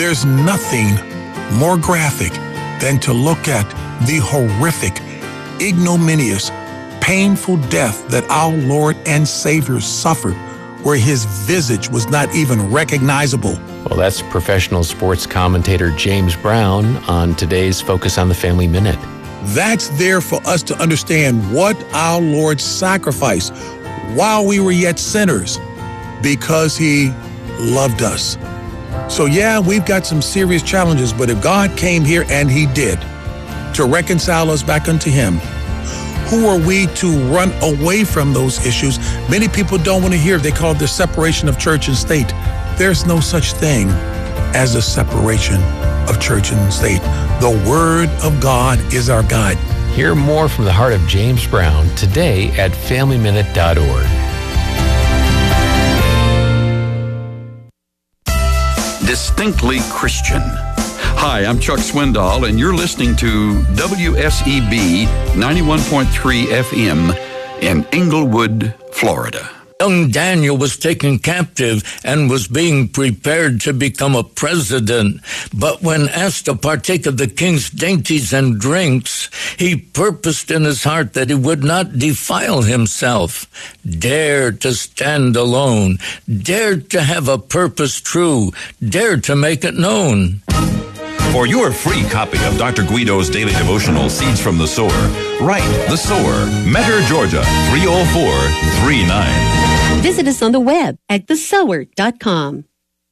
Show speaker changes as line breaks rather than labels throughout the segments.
There's nothing more graphic than to look at the horrific, ignominious, painful death that our Lord and Savior suffered, where his visage was not even recognizable.
Well, that's professional sports commentator James Brown on today's Focus on the Family Minute.
That's there for us to understand what our Lord sacrificed while we were yet sinners, because he loved us. So yeah, we've got some serious challenges, but if God came here, and he did, to reconcile us back unto him, who are we to run away from those issues? Many people don't want to hear. They call it the separation of church and state. There's no such thing as a separation of church and state. The Word of God is our guide.
Hear more from the heart of James Brown today at FamilyMinute.org.
Distinctly Christian. Hi, I'm Chuck Swindoll, and you're listening to WSEB 91.3 FM in Englewood, Florida.
Young Daniel was taken captive and was being prepared to become a president. But when asked to partake of the king's dainties and drinks, he purposed in his heart that he would not defile himself. Dared to stand alone, dared to have a purpose true, dared to make it known.
For your free copy of Dr. Guido's daily devotional, Seeds from the Sower, write The Sower, Metter, Georgia, 30439.
Visit us on the web at thesower.com.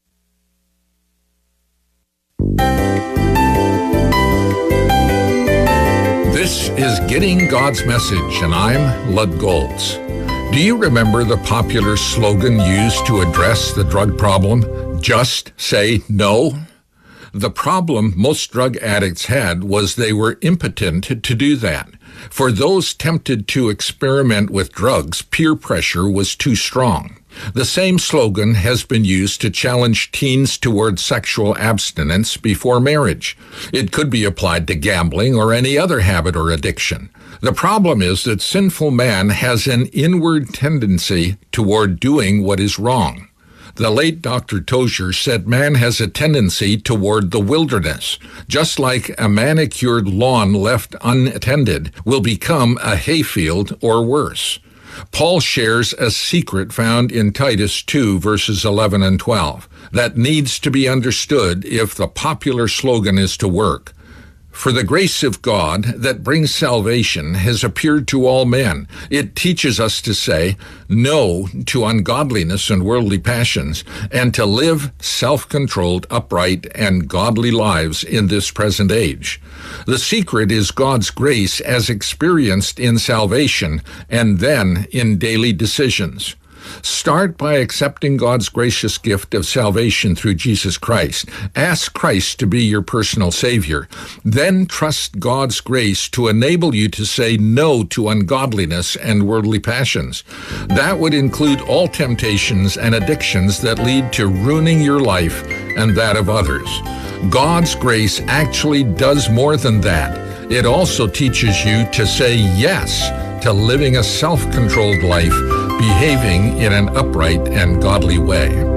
This is Getting God's Message, and I'm Lud Goltz. Do you remember the popular slogan used to address the drug problem? Just say no. The problem most drug addicts had was they were impotent to do that. For those tempted to experiment with drugs, peer pressure was too strong. The same slogan has been used to challenge teens toward sexual abstinence before marriage. It could be applied to gambling or any other habit or addiction. The problem is that sinful man has an inward tendency toward doing what is wrong. The late Dr. Tozier said man has a tendency toward the wilderness, just like a manicured lawn left unattended will become a hayfield or worse. Paul shares a secret found in Titus 2, verses 11 and 12, that needs to be understood if the popular slogan is to work. For the grace of God that brings salvation has appeared to all men. It teaches us to say no to ungodliness and worldly passions, and to live self-controlled, upright, and godly lives in this present age. The secret is God's grace as experienced in salvation and then in daily decisions. Start by accepting God's gracious gift of salvation through Jesus Christ. Ask Christ to be your personal Savior. Then trust God's grace to enable you to say no to ungodliness and worldly passions. That would include all temptations and addictions that lead to ruining your life and that of others. God's grace actually does more than that. It also teaches you to say yes to living a self-controlled life, behaving in an upright and godly way.